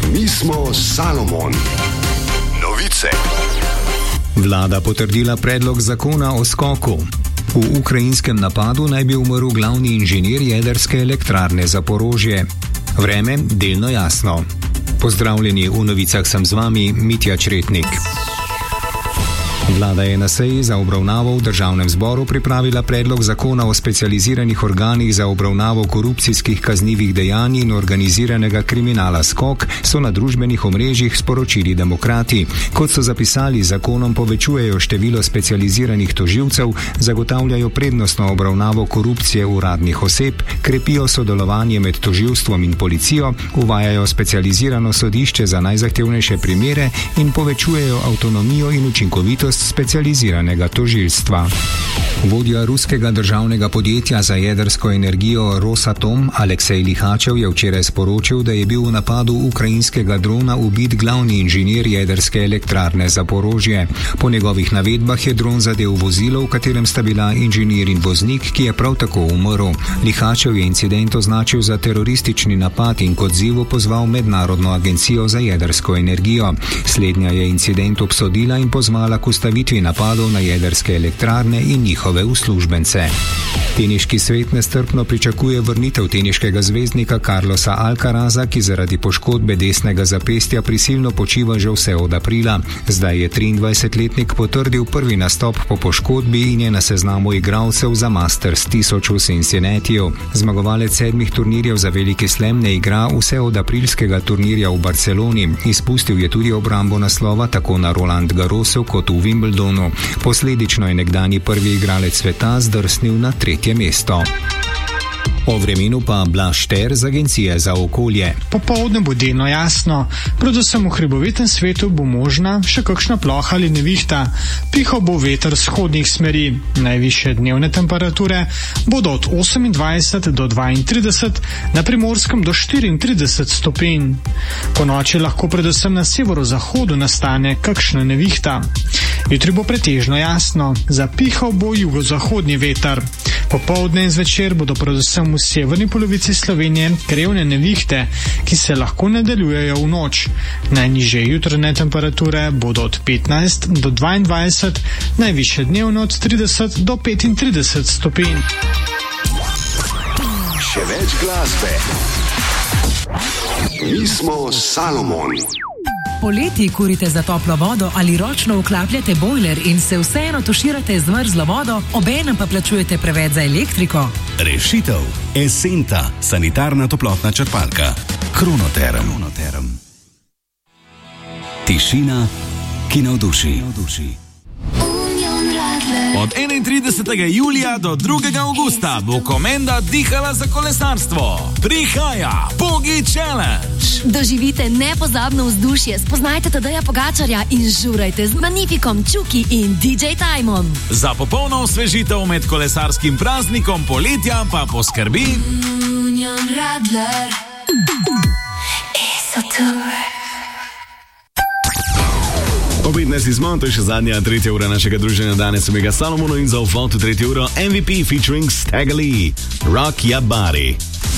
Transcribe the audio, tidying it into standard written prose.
Mi smo Salomon. Novice. Vlada potrdila predlog zakona o skoku. V ukrajinskem napadu naj bi umrl glavni inženir jedrske elektrarne Zaporožje. Vreme delno jasno. Pozdravljeni, v novicah sem z vami, Mitja Čretnik. Vlada je na seji za obravnavo v Državnem zboru pripravila predlog zakona o specializiranih organih za obravnavo korupcijskih kaznivih dejanj in organiziranega kriminala SKOK, so na družbenih omrežjih sporočili Demokrati. Kot so zapisali, zakonom povečujejo število specializiranih tožilcev, zagotavljajo prednostno obravnavo korupcije uradnih oseb, krepijo sodelovanje med tožilstvom in policijo, uvajajo specializirano sodišče za najzahtevnejše primere in povečujejo avtonomijo in učinkovitost specializiranega tožilstva. Vodja ruskega državnega podjetja za jedrsko energijo Rosatom Aleksej Lihačev je včeraj sporočil, da je bil v napadu ukrajinskega drona ubit glavni inženir jedrske elektrarne Zaporožje. Po njegovih navedbah je dron zadel vozilo, v katerem sta bila inženir in voznik, ki je prav tako umrl. Lihačev je incident označil za teroristični napad in kot zivo pozval Mednarodno agencijo za jedrsko energijo. Slednja je incident obsodila in pozvala k ustavitvi napadov na jedrske elektrarne in njihove uslužbence. Teniški svet nestrpno pričakuje vrnitev teniškega zvezdnika Carlosa Alcaraza, ki zaradi poškodbe desnega zapestja prisilno počiva že vse od aprila. Zdaj je 23-letnik potrdil prvi nastop po poškodbi in je na seznamu igralcev za Masters 1000 v Cincinnatiju. Zmagovalec 7 turnirjev za veliki slam ne igra vse od aprilskega turnirja v Barceloni. Izpustil je tudi obrambo naslova tako na Roland Garrosu kot v Wimbledonu. Posledično je nekdanji prvi igralec sveta zdrsnil na 3. mesto. O vremenu pa Blaž Šter z Agencije za okolje. Popoldne bo delno jasno, predvsem v hribovitem svetu bo možna še kakšna ploha ali nevihta. Pihal bo veter vzhodnih smeri. Najvišje dnevne temperature bodo od 28 do 32, na Primorskem do 34 stopinj. Po noči lahko predvsem na severozahodu nastane kakšna nevihta. Jutri bo pretežno jasno, zapihal bo jugozahodni veter. Popoldne in zvečer bodo predvsem v severni polovici Slovenije krevne nevihte, ki se lahko nadaljujejo v noč. Najnižje jutranje temperature bodo od 15 do 22, najvišje dnevno od 30 do 35 stopinj. Še več glasbe. Mi smo Salomon. Poleti kurite za toplo vodo ali ročno vklapljate bojler in se vseeno tuširate z mrzlo vodo, obenem pa plačujete preveč za elektriko? Rešitev. Esenta, sanitarna toplotna črpalka. Kronoterm. Tišina, ki navduši. Od 31. julija do 2. augusta bo Komenda dihala za kolesarstvo. Prihaja Pogi Challenge. Doživite nepozabno vzdušje, spoznajte Tadeja Pogačarja in žurajte z Magnifikom, Čuki in DJ Timom. Za popolno osvežitev med kolesarskim praznikom poletja pa poskrbi Union Radler. Po 15 smo, to je še zadnja, 3. ura našega druženja danes v Mega Salomonu in za uvod v 3. uro MVP featuring Stagger Lee, Rock Ya Body.